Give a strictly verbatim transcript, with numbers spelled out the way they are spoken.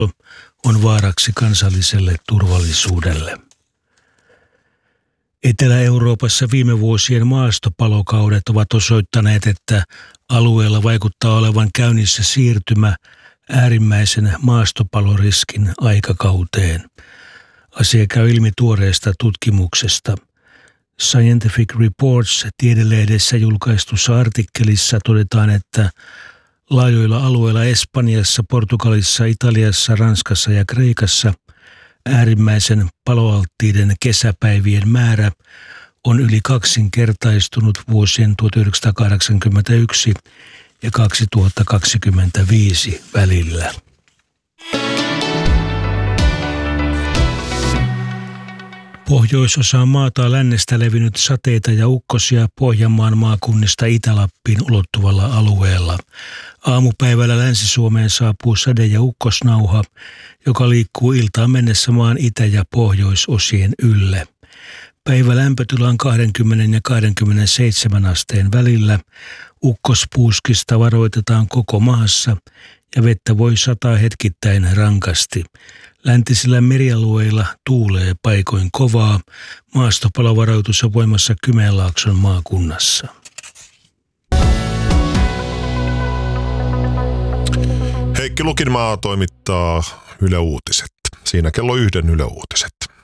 on vaaraksi kansalliselle turvallisuudelle. Etelä-Euroopassa viime vuosien maastopalokaudet ovat osoittaneet, että alueella vaikuttaa olevan käynnissä siirtymä äärimmäisen maastopaloriskin aikakauteen. Asia käy ilmi tuoreesta tutkimuksesta. Scientific Reports -tiedelehdessä julkaistussa artikkelissa todetaan, että laajoilla alueilla Espanjassa, Portugalissa, Italiassa, Ranskassa ja Kreikassa äärimmäisen paloalttiiden kesäpäivien määrä on yli kaksinkertaistunut vuosien tuhatyhdeksänsataakahdeksankymmentäyksi ja kaksituhattakaksikymmentäviisi välillä. Pohjoisosaan maata lännestä levinnyt sateita ja ukkosia Pohjanmaan maakunnista Itä-Lappiin ulottuvalla alueella. Aamupäivällä Länsi-Suomeen saapuu sade- ja ukkosnauha, joka liikkuu iltaan mennessä maan itä- ja pohjoisosien ylle. Päivä lämpötila on kaksikymmentä ja kaksikymmentäseitsemän asteen välillä. Ukkospuuskista varoitetaan koko maassa ja vettä voi sataa hetkittäin rankasti. Läntisillä merialueilla tuulee paikoin kovaa. Maastopalovaroitus on voimassa Kymenlaakson maakunnassa. Heikki Lukinmaa toimittaa Yle Uutiset. Siinä kello yhden Yle Uutiset.